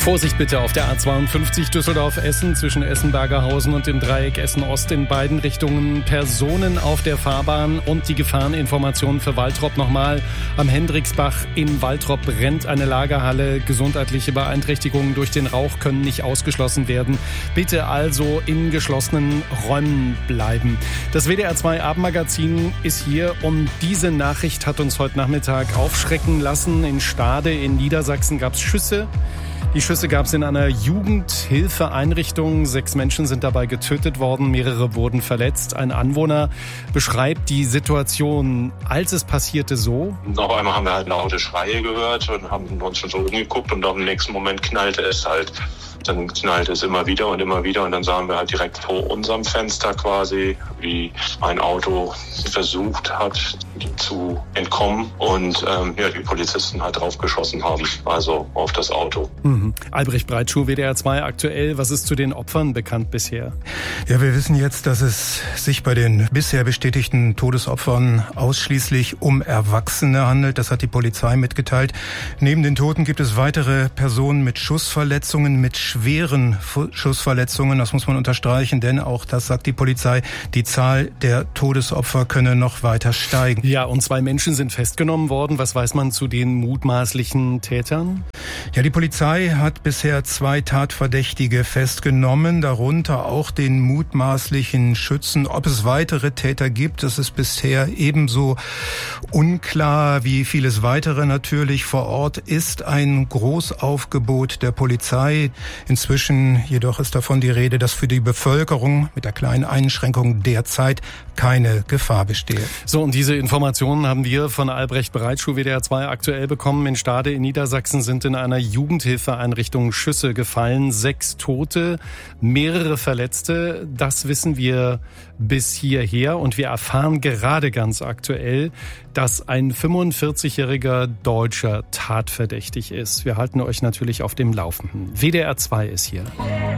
Vorsicht bitte auf der A52 Düsseldorf-Essen zwischen Essen-Bergerhausen und dem Dreieck Essen-Ost in beiden Richtungen. Personen auf der Fahrbahn und die Gefahreninformationen für Waltrop nochmal. Am Hendriksbach in Waltrop brennt eine Lagerhalle. Gesundheitliche Beeinträchtigungen durch den Rauch können nicht ausgeschlossen werden. Bitte also in geschlossenen Räumen bleiben. Das WDR 2 Abendmagazin ist hier und diese Nachricht hat uns heute Nachmittag aufschrecken lassen. In Stade in Niedersachsen gab es Schüsse. Die Schüsse gab es in einer Jugendhilfeeinrichtung. 6 Menschen sind dabei getötet worden, mehrere wurden verletzt. Ein Anwohner beschreibt die Situation, als es passierte, so. Auf einmal haben wir halt laute Schreie gehört und haben uns schon so umgeguckt und im nächsten Moment knallte es halt. Dann knallte es immer wieder und dann sahen wir halt direkt vor unserem Fenster quasi, wie ein Auto versucht hat zu entkommen und die Polizisten halt draufgeschossen haben, also auf das Auto. Albrecht Breitschuh, WDR 2 aktuell. Was ist zu den Opfern bekannt bisher? Ja, wir wissen jetzt, dass es sich bei den bisher bestätigten Todesopfern ausschließlich um Erwachsene handelt. Das hat die Polizei mitgeteilt. Neben den Toten gibt es weitere Personen mit Schussverletzungen, mit schweren Schussverletzungen. Das muss man unterstreichen, denn auch das sagt die Polizei, die Zahl der Todesopfer könne noch weiter steigen. Ja, und 2 Menschen sind festgenommen worden. Was weiß man zu den mutmaßlichen Tätern? Ja, die Polizei hat bisher 2 Tatverdächtige festgenommen, darunter auch den mutmaßlichen Schützen. Ob es weitere Täter gibt, das ist bisher ebenso unklar wie vieles weitere natürlich. Vor Ort ist ein Großaufgebot der Polizei. Inzwischen jedoch ist davon die Rede, dass für die Bevölkerung mit der kleinen Einschränkung derzeit keine Gefahr besteht. So, und diese Informationen haben wir von Albrecht Breitschuh, WDR 2 aktuell bekommen. In Stade in Niedersachsen sind in einer Jugendhilfeeinrichtung Schüsse gefallen. 6 Tote, mehrere Verletzte. Das wissen wir bis hierher. Und wir erfahren gerade ganz aktuell, dass ein 45-jähriger Deutscher tatverdächtig ist. Wir halten euch natürlich auf dem Laufenden. WDR 2 ist hier.